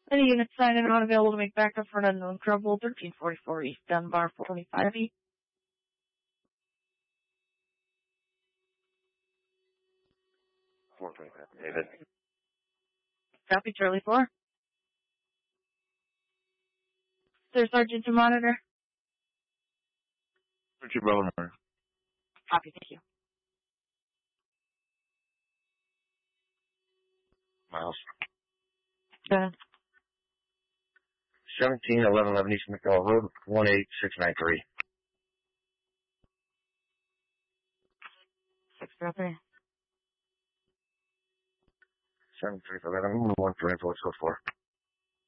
Any units signed and not available to make backup for an unknown trouble, 1344 East Dunbar, 425 East. 425, David. Copy, Charlie 4. Sir, Sergeant to monitor. Richard Boner. Copy, thank you. Miles. 1711 East McDowell Road, 18693. 603. 7311, 1 for info, it's 4.